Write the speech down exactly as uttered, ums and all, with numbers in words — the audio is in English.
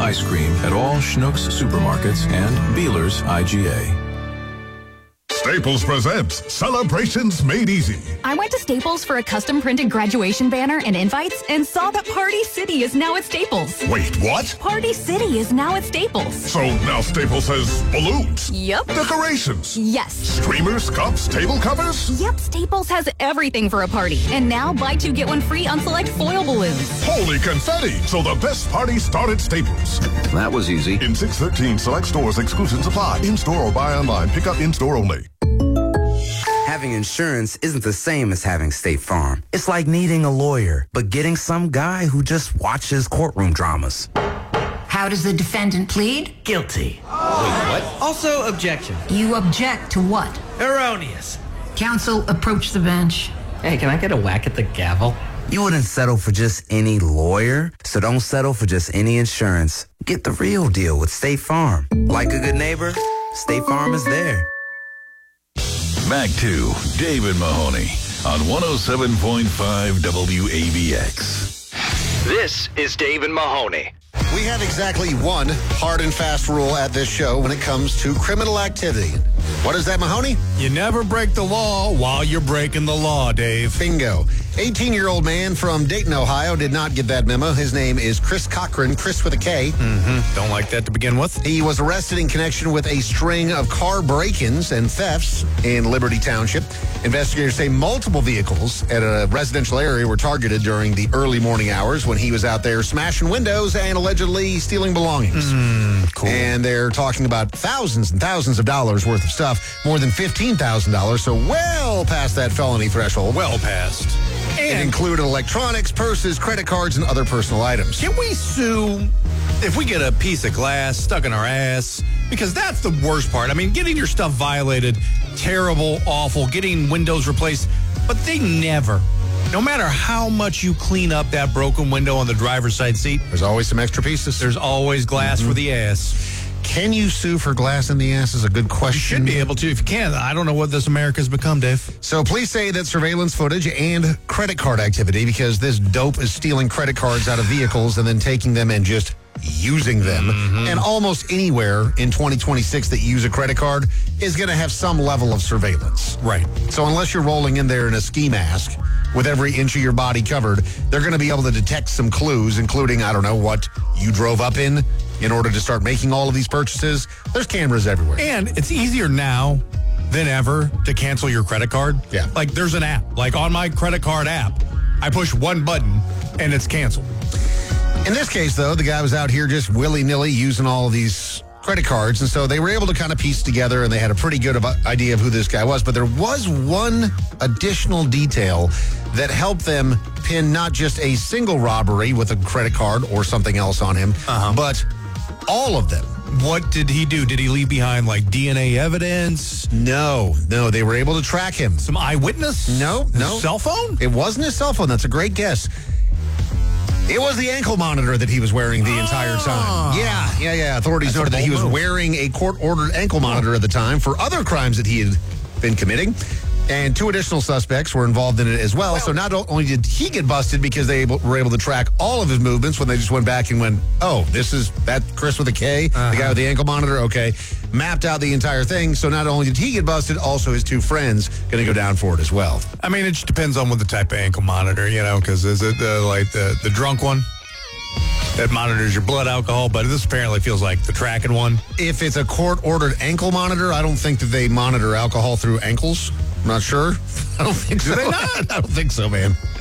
ice cream at all Schnucks supermarkets and Beeler's I G A. Staples presents Celebrations Made Easy. I went to Staples for a custom printed graduation banner and invites and saw that Party City is now at Staples. Wait, what? Party City is now at Staples. So now Staples has balloons. Yep. Decorations. Yes. Streamers, cups, table covers. Yep, Staples has everything for a party. And now buy two, get one free on select foil balloons. Holy confetti! So the best party start at Staples. That was easy. In six thirteen select stores, exclusions apply. In-store or buy online. Pick up in-store only. Having insurance isn't the same as having State Farm. It's like needing a lawyer, but getting some guy who just watches courtroom dramas. How does the defendant plead? Guilty. Wait, what? Also, objection. You object to what? Erroneous. Counsel, approach the bench. Hey, can I get a whack at the gavel? You wouldn't settle for just any lawyer, so don't settle for just any insurance. Get the real deal with State Farm. Like a good neighbor, State Farm is there. Back to David Mahoney on one oh seven point five W A B X. This is David Mahoney. We have exactly one hard and fast rule at this show when it comes to criminal activity. What is that, Mahoney? You never break the law while you're breaking the law, Dave. Bingo. eighteen-year-old man from Dayton, Ohio did not get that memo. His name is Chris Cochran, Chris with a K. Mm-hmm. Don't like that to begin with. He was arrested in connection with a string of car break-ins and thefts in Liberty Township. Investigators say multiple vehicles at a residential area were targeted during the early morning hours when he was out there smashing windows and allegedly stealing belongings. Mm, cool. And they're talking about thousands and thousands of dollars worth of stuff, more than fifteen thousand dollars, so well past that felony threshold. Well past. And it included electronics, purses, credit cards, and other personal items. Can we sue if we get a piece of glass stuck in our ass? Because that's the worst part. I mean, getting your stuff violated, terrible, awful, getting windows replaced, but they never, no matter how much you clean up that broken window on the driver's side seat, there's always some extra pieces. There's always glass mm-hmm. for the ass. Can you sue for glass in the ass is a good question. You should be able to if you can. I don't know what this America's become, Dave. So police say that surveillance footage and credit card activity, because this dope is stealing credit cards out of vehicles and then taking them and just using them. Mm-hmm. And almost anywhere in twenty twenty-six that you use a credit card is going to have some level of surveillance. Right. So unless you're rolling in there in a ski mask with every inch of your body covered, they're going to be able to detect some clues, including, I don't know, what you drove up in in order to start making all of these purchases. There's cameras everywhere. And it's easier now than ever to cancel your credit card. Yeah. Like there's an app. Like on my credit card app, I push one button and it's canceled. In this case, though, the guy was out here just willy-nilly using all of these credit cards, and so they were able to kind of piece together, and they had a pretty good idea of who this guy was. But there was one additional detail that helped them pin not just a single robbery with a credit card or something else on him, uh-huh. but all of them. What did he do? Did he leave behind, like, D N A evidence? No, no. They were able to track him. Some eyewitness? No, his no. Cell phone? It wasn't his cell phone. That's a great guess. It was the ankle monitor that he was wearing the entire time. Yeah, yeah, yeah. Authorities That's noted that he was move. wearing a court-ordered ankle monitor at the time for other crimes that he had been committing. And two additional suspects were involved in it as well. well. So not only did he get busted because they were able to track all of his movements when they just went back and went, oh, this is that Chris with a K, uh-huh. the guy with the ankle monitor, okay, mapped out the entire thing. So not only did he get busted, also his two friends going to go down for it as well. I mean, it just depends on what the type of ankle monitor, you know, because is it the, like the, the drunk one? That monitors your blood alcohol, but this apparently feels like the tracking one. If it's a court-ordered ankle monitor, I don't think that they monitor alcohol through ankles. I'm not sure. I don't think so. Do they not? I don't think so, man.